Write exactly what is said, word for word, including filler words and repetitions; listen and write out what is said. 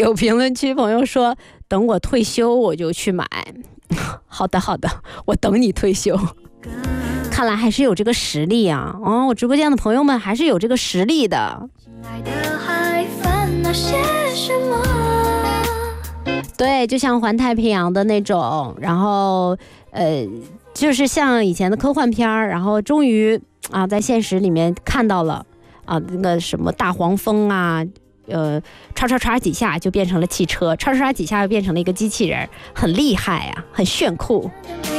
有评论区朋友说，等我退休我就去买。好的好的，我等你退休。看来还是有这个实力啊！哦，我直播间的朋友们还是有这个实力的。对，就像环太平洋的那种，然后呃，就是像以前的科幻片儿，然后终于啊，在现实里面看到了啊，那个什么大黄蜂啊。呃，唰唰唰几下就变成了汽车，唰唰唰几下又变成了一个机器人，很厉害啊，很炫酷。